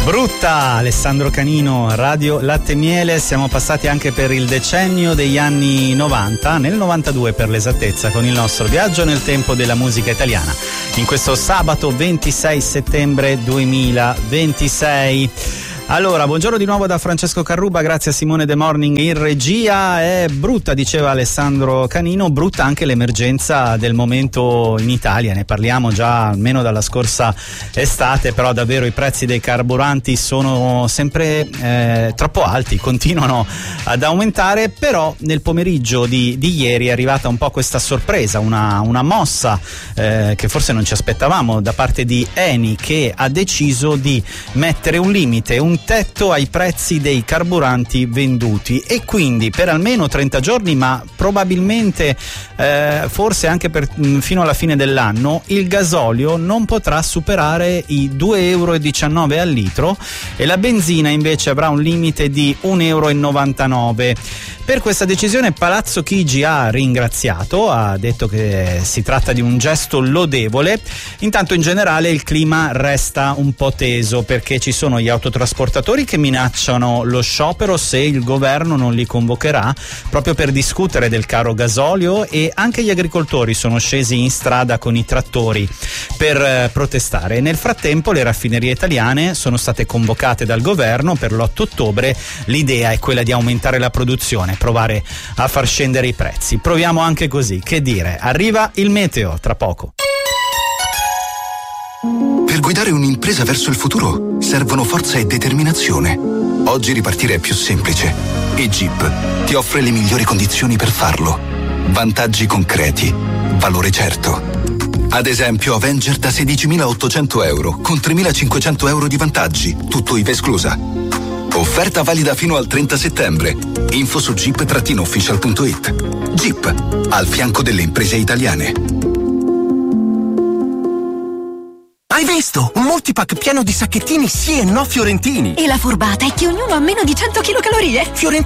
Brutta, Alessandro Canino, Radio Latte e Miele. Siamo passati anche per il decennio degli anni 90, nel 92 per l'esattezza, con il nostro viaggio nel tempo della musica italiana. In questo sabato 26 settembre 2026. Allora, buongiorno di nuovo da Francesco Carruba, grazie a Simone The Morning in regia. È brutta, diceva Alessandro Canino, brutta anche l'emergenza del momento in Italia, ne parliamo già almeno dalla scorsa estate, però davvero i prezzi dei carburanti sono sempre troppo alti, continuano ad aumentare. Però nel pomeriggio di ieri è arrivata un po' questa sorpresa, una mossa che forse non ci aspettavamo da parte di Eni, che ha deciso di mettere un limite, un tetto ai prezzi dei carburanti venduti, e quindi per almeno 30 giorni, ma probabilmente forse anche fino alla fine dell'anno, il gasolio non potrà superare i 2,19 euro al litro e la benzina invece avrà un limite di 1,99 euro. Per questa decisione Palazzo Chigi ha ringraziato, ha detto che si tratta di un gesto lodevole. Intanto in generale il clima resta un po' teso, perché ci sono gli autotrasportatori che minacciano lo sciopero se il governo non li convocherà, proprio per discutere del caro gasolio, e anche gli agricoltori sono scesi in strada con i trattori per protestare. Nel frattempo le raffinerie italiane sono state convocate dal governo per l'8 ottobre. L'idea è quella di aumentare la produzione, provare a far scendere i prezzi. Proviamo anche così, che dire. Arriva il meteo tra poco. Per guidare un'impresa verso il futuro servono forza e determinazione. Oggi ripartire è più semplice e Jeep ti offre le migliori condizioni per farlo. Vantaggi concreti, valore certo. Ad esempio Avenger da 16.800 euro con 3.500 euro di vantaggi, tutto IVA esclusa. Offerta valida fino al 30 settembre. Info su jeep-official.it. Jeep, al fianco delle imprese italiane. Hai visto? Un multipack pieno di sacchettini sì e no fiorentini. E la furbata è che ognuno ha meno di 100 kcal. Fiorentini